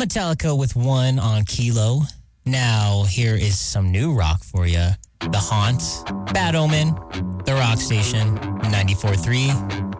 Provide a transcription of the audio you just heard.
Metallica with One on Kilo. Now, here is some new rock for you. The Haunt, Bad Omen, The Rock Station, 94.3